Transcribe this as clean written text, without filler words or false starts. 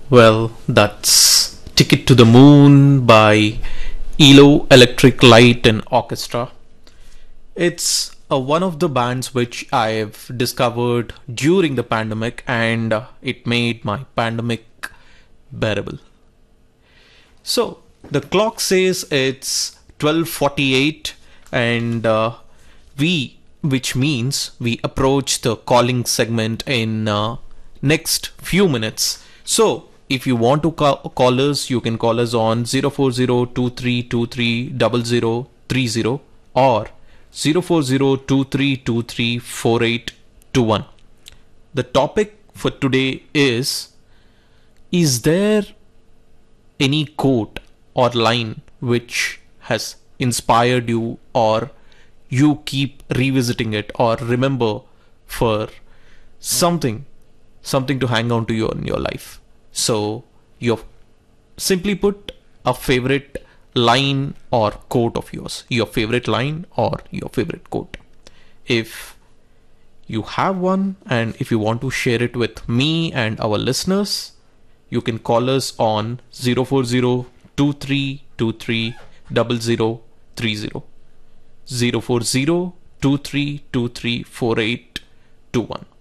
Well, that's Ticket to the Moon by ELO Electric Light and Orchestra. It's one of the bands which I've discovered during the pandemic, and it made my pandemic bearable. So, the clock says it's 12:48 and which means we approach the calling segment in next few minutes. So, if you want to call us, you can call us on 04023230030 or 04023234821. The topic for today is there any quote or line which has inspired you, or you keep revisiting it or remember for something to hang on to you in your life? So you've simply put a favorite line or quote of yours, your favorite line or your favorite quote. If you have one and if you want to share it with me and our listeners, you can call us on 04023230030, 04023234821.